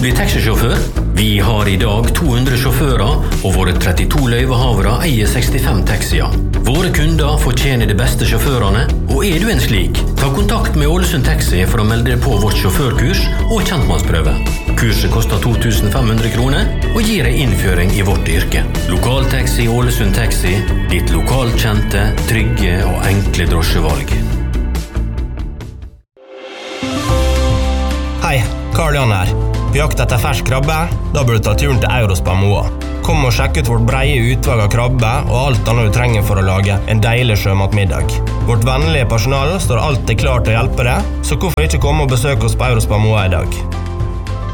bli taxisjåfør? Vi har I dag 200 sjåfører, og våre 32 løyvehavere eier 65 taxier. Våre kunder fortjener de beste sjåførene, og du en slik? Ta kontakt med Ålesund Taxi for å melde deg på vårt sjåførkurs og kjentmannsprøve. Kurset koster 2500 kroner og gir deg innføring I vårt yrke. Lokaltaxi Ålesund Taxi, ditt lokalt kjente, trygge og enkle drosjevalg. Hei, Karl Jan her. På jakt etter fersk krabbe, da bør du ta turen til Eurospa Moa. Kom og sjekk ut vårt breie utvalg av krabbe og alt annet du trenger for å lage en deilig sjømatmiddag. Vårt vennlige personal står alltid klar til å hjelpe deg, så hvorfor ikke komme og besøke oss på Eurospa Moa I dag?